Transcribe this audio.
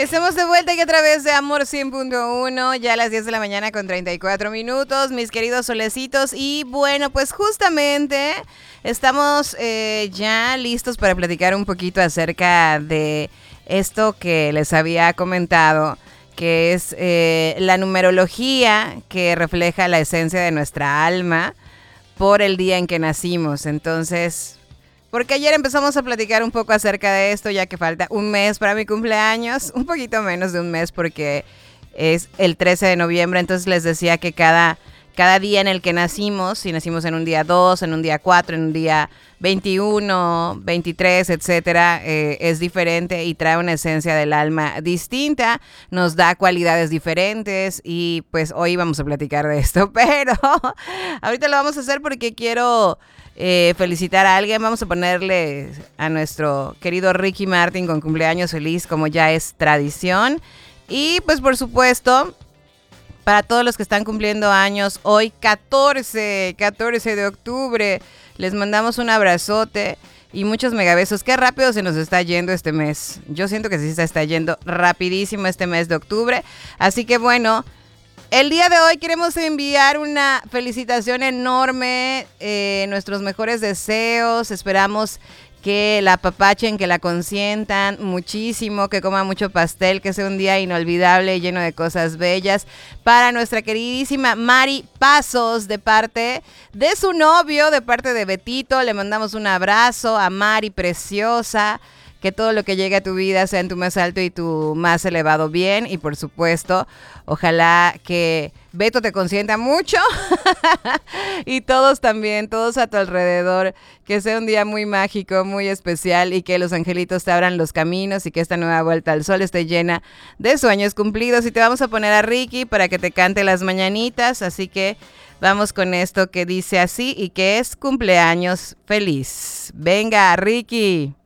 Estamos de vuelta aquí a través de Amor 100.1, ya a las 10 de la mañana con 34 minutos, mis queridos solecitos. Y bueno, pues justamente estamos ya listos para platicar un poquito acerca de esto que les había comentado, que es la numerología que refleja la esencia de nuestra alma por el día en que nacimos. Entonces, porque ayer empezamos a platicar un poco acerca de esto, ya que falta un mes para mi cumpleaños, un poquito menos de un mes porque es el 13 de noviembre, entonces les decía que cada día en el que nacimos, si nacimos en un día 2, en un día 4, en un día 21, 23, etcétera, es diferente y trae una esencia del alma distinta, nos da cualidades diferentes y pues hoy vamos a platicar de esto, pero ahorita lo vamos a hacer porque quiero felicitar a alguien. Vamos a ponerle a nuestro querido Ricky Martin con cumpleaños feliz, como ya es tradición. Y pues por supuesto, para todos los que están cumpliendo años, hoy 14 de octubre, les mandamos un abrazote y muchos megabesos. Qué rápido se nos está yendo este mes. Yo siento que sí se está yendo rapidísimo este mes de octubre. Así que bueno, el día de hoy queremos enviar una felicitación enorme, nuestros mejores deseos. Esperamos que la apapachen, que la consientan muchísimo, que coma mucho pastel, que sea un día inolvidable y lleno de cosas bellas. Para nuestra queridísima Mari Pasos, de parte de su novio, de parte de Betito, le mandamos un abrazo a Mari preciosa. Que todo lo que llegue a tu vida sea en tu más alto y tu más elevado bien. Y por supuesto, ojalá que Beto te consienta mucho. Y todos también, todos a tu alrededor. Que sea un día muy mágico, muy especial. Y que los angelitos te abran los caminos. Y que esta nueva vuelta al sol esté llena de sueños cumplidos. Y te vamos a poner a Ricky para que te cante las mañanitas. Así que vamos con esto que dice así y que es cumpleaños feliz. Venga, Ricky.